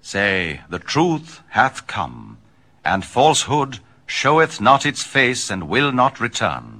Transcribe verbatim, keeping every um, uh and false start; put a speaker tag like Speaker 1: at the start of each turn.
Speaker 1: Say, the truth hath come, and falsehood showeth not its face and will not return.